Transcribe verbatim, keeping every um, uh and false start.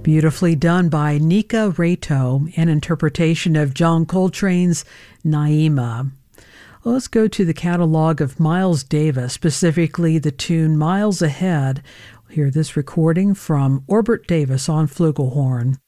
Beautifully done by Nika Rato, an interpretation of John Coltrane's Naima. Well, let's go to the catalog of Miles Davis, specifically the tune Miles Ahead. We'll hear this recording from Orbert Davis on flugelhorn.